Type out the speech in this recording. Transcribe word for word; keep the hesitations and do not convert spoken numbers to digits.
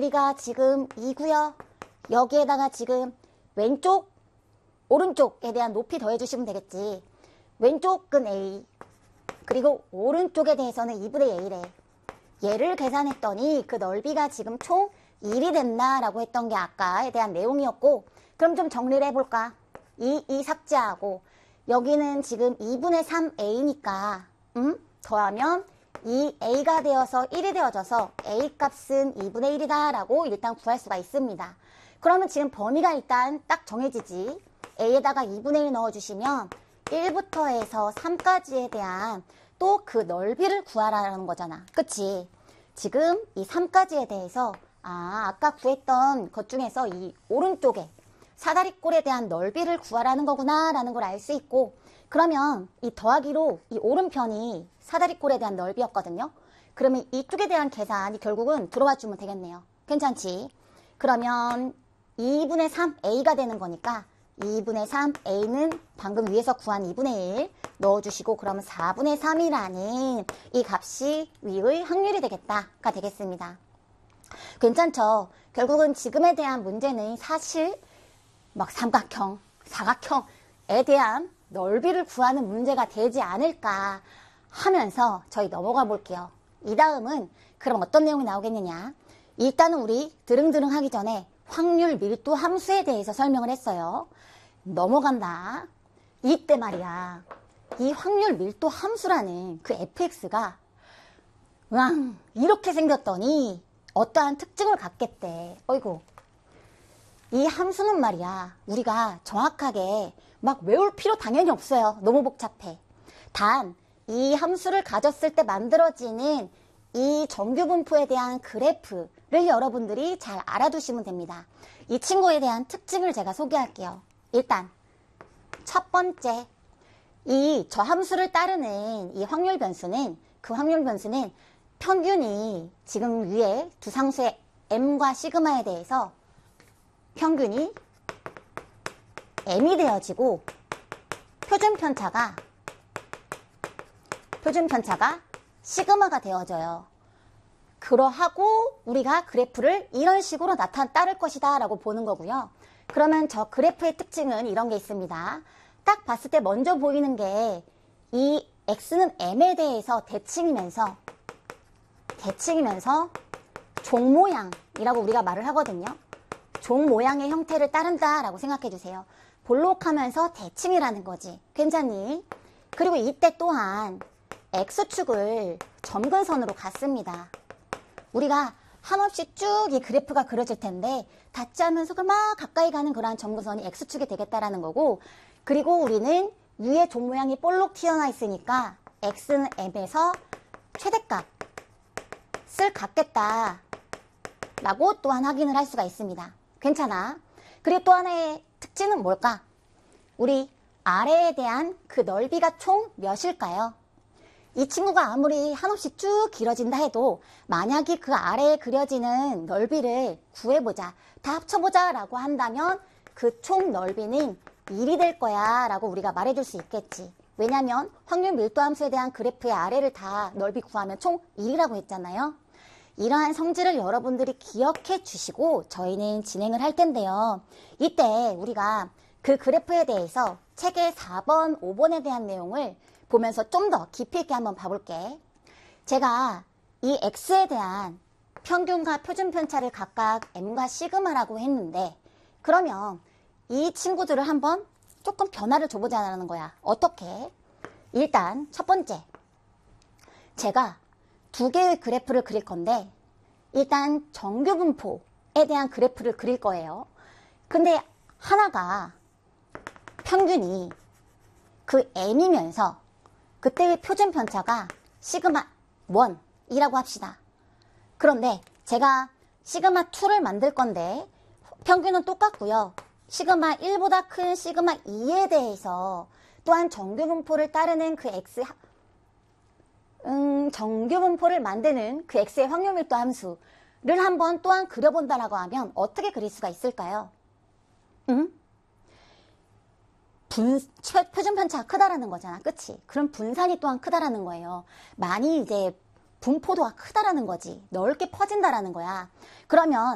넓이가 지금 이고요. 여기에다가 지금 왼쪽, 오른쪽에 대한 높이 더해주시면 되겠지. 왼쪽은 A, 그리고 오른쪽에 대해서는 이분의 A래. 얘를 계산했더니 그 넓이가 지금 총 일이 된다라고 했던 게 아까에 대한 내용이었고, 그럼 좀 정리를 해볼까? 이, 이 삭제하고 여기는 지금 이분의 삼 A니까 음? 더하면 이 A가 되어서 일이 되어져서 A 값은 이분의 일이다 라고 일단 구할 수가 있습니다. 그러면 지금 범위가 일단 딱 정해지지. A에다가 이분의 일 넣어주시면 일부터 해서 삼까지에 대한 또 그 넓이를 구하라는 거잖아. 그치? 지금 이 삼까지에 대해서 아, 아까 구했던 것 중에서 이 오른쪽에 사다리꼴에 대한 넓이를 구하라는 거구나 라는 걸 알 수 있고, 그러면 이 더하기로 이 오른편이 사다리꼴에 대한 넓이였거든요. 그러면 이쪽에 대한 계산이 결국은 들어와 주면 되겠네요. 괜찮지? 그러면 이분의 삼 A가 되는 거니까 이분의 삼 A는 방금 위에서 구한 이분의 일 넣어주시고, 그러면 사분의 삼이라는 이 값이 위의 확률이 되겠다가 되겠습니다. 괜찮죠? 결국은 지금에 대한 문제는 사실 막 삼각형, 사각형에 대한 넓이를 구하는 문제가 되지 않을까 하면서 저희 넘어가 볼게요. 이 다음은 그럼 어떤 내용이 나오겠느냐? 일단은 우리 드릉드릉 하기 전에 확률 밀도 함수에 대해서 설명을 했어요. 넘어간다. 이때 말이야. 이 확률 밀도 함수라는 그 에프엑스가 왕 이렇게 생겼더니 어떠한 특징을 갖겠대. 어이구. 이 함수는 말이야, 우리가 정확하게 막 외울 필요 당연히 없어요. 너무 복잡해. 단 이 함수를 가졌을 때 만들어지는 이 정규분포에 대한 그래프를 여러분들이 잘 알아두시면 됩니다. 이 친구에 대한 특징을 제가 소개할게요. 일단 첫 번째, 이 저 함수를 따르는 이 확률 변수는, 그 확률 변수는 평균이 지금 위에 두 상수의 m과 시그마에 대해서 평균이 m이 되어지고 표준 편차가 표준 편차가 시그마가 되어져요. 그러하고 우리가 그래프를 이런 식으로 나타 따를 것이다 라고 보는 거고요. 그러면 저 그래프의 특징은 이런 게 있습니다. 딱 봤을 때 먼저 보이는 게 이 x는 m에 대해서 대칭이면서 대칭이면서 종 모양이라고 우리가 말을 하거든요. 종 모양의 형태를 따른다 라고 생각해 주세요. 볼록하면서 대칭이라는 거지. 괜찮니? 그리고 이때 또한 x축을 점근선으로 갔습니다. 우리가 한없이 쭉 이 그래프가 그려질 텐데 닿지 않으면서 막 가까이 가는 그러한 점근선이 x축이 되겠다라는 거고, 그리고 우리는 위에 종 모양이 볼록 튀어나와 있으니까 x는 m에서 최대값을 갖겠다 라고 또한 확인을 할 수가 있습니다. 괜찮아? 그리고 또 하나의 특징은 뭘까? 우리 아래에 대한 그 넓이가 총 몇일까요? 이 친구가 아무리 한없이 쭉 길어진다 해도 만약에 그 아래에 그려지는 넓이를 구해보자, 다 합쳐보자 라고 한다면 그 총 넓이는 일이 될 거야 라고 우리가 말해줄 수 있겠지. 왜냐면 확률 밀도 함수에 대한 그래프의 아래를 다 넓이 구하면 총 일이라고 했잖아요. 이러한 성질을 여러분들이 기억해 주시고 저희는 진행을 할 텐데요. 이때 우리가 그 그래프에 대해서 책의 사 번, 오 번에 대한 내용을 보면서 좀 더 깊이 있게 한번 봐볼게. 제가 이 x에 대한 평균과 표준 편차를 각각 m과 시그마라고 했는데, 그러면 이 친구들을 한번 조금 변화를 줘보자는 거야. 어떻게? 일단 첫 번째, 제가 두 개의 그래프를 그릴 건데 일단 정규분포에 대한 그래프를 그릴 거예요. 근데 하나가 평균이 그 m이면서 그때의 표준 편차가 시그마 일이라고 합시다. 그런데 제가 시그마 이를 만들 건데 평균은 똑같고요. 시그마 일보다 큰 시그마 이에 대해서 또한 정규분포를 따르는 그 x, 음, 정규분포를 만드는 그 x의 확률 밀도 함수를 한번 또한 그려본다라고 하면 어떻게 그릴 수가 있을까요? 응? 분, 표준 편차가 크다라는 거잖아. 그치? 그럼 분산이 또한 크다라는 거예요. 많이 이제 분포도가 크다라는 거지. 넓게 퍼진다라는 거야. 그러면